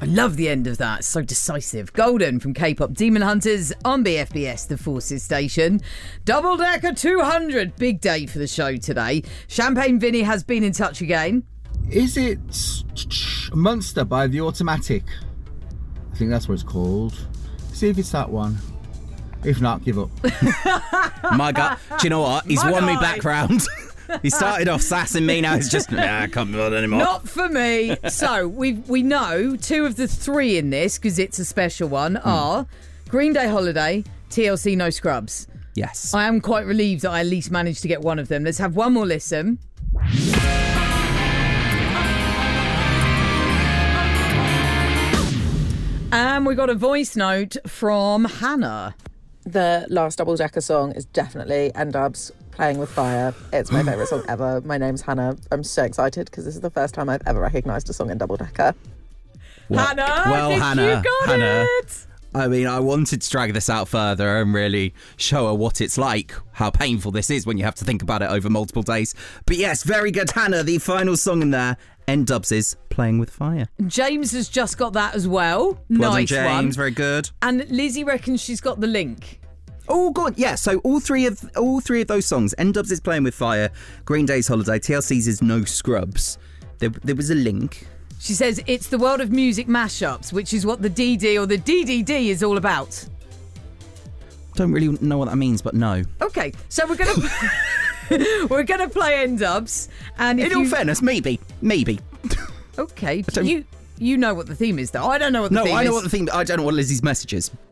I love the end of that. It's so decisive. Golden from K-pop Demon Hunters on BFBS, the Forces station. Double Decker 200. Big day for the show today. Champagne Vinny has been in touch again. Is it Monster by The Automatic? I think that's what it's called. See if it's that one. If not, give up. My God. Do you know what? He's won me back round. He started off sassing me, now he's just, I can't be bothered anymore. Not for me. So, we know 2 of the 3 in this, because it's a special one, are Green Day Holiday, TLC No Scrubs. Yes. I am quite relieved that I at least managed to get one of them. Let's have one more listen. And we got a voice note from Hannah. The last Double Decker song is definitely N-Dubs, Playing with Fire. It's my favourite song ever. My name's Hannah. I'm so excited because this is the first time I've ever recognised a song in Double Decker. Hannah, you got it. I mean, I wanted to drag this out further and really show her what it's like, how painful this is when you have to think about it over multiple days. But yes, very good, Hannah. The final song in there, N-Dubs is Playing with Fire. James has just got that as well. Well Nice done, James. one. Very good. And Lizzie reckons she's got the link. Oh, God, yeah. So all three of those songs, N-Dubs is Playing with Fire, Green Day's Holiday, TLC's is No Scrubs. There was a link. She says it's the world of music mashups, which is what the DD or the DDD is all about. Don't really know what that means, but no. Okay, so we're gonna play N-Dubs, and in all fairness, maybe. Okay, you know what the theme is, though. I don't know what the theme is. No, I know what the theme. I don't know what Lizzie's message is.